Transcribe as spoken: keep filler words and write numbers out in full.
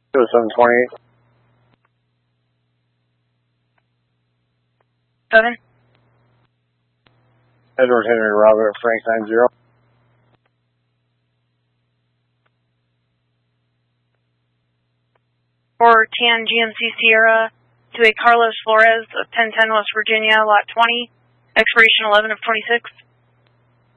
seven twenty-eight. Seven. Edward Henry Robert Frank nine zero. For ten G M C Sierra to a Carlos Flores of ten ten West Virginia, lot twenty, expiration eleven of twenty-six.